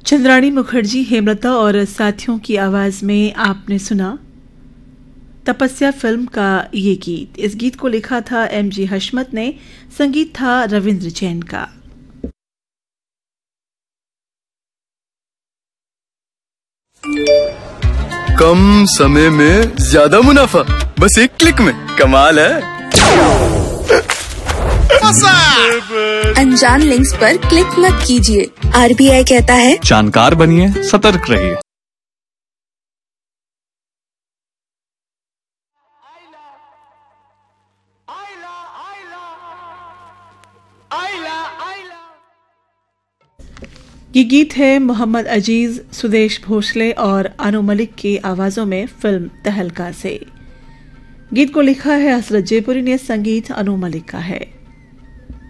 चंद्राणी मुखर्जी, हेमलता और साथियों की आवाज में आपने सुना तपस्या फिल्म का ये गीत। इस गीत को लिखा था एमजी हशमत ने, संगीत था रविंद्र जैन का। कम समय में ज्यादा मुनाफा, बस एक क्लिक में। कमाल है। अनजान लिंक्स पर क्लिक मत कीजिए। आरबीआई कहता है जानकार बनिए, सतर्क रहिए। ये गीत है मोहम्मद अजीज, सुदेश भोसले और अनु मलिक की आवाजों में फिल्म तहलका से। गीत को लिखा है हसरत जयपुरी ने, संगीत अनु मलिक का है।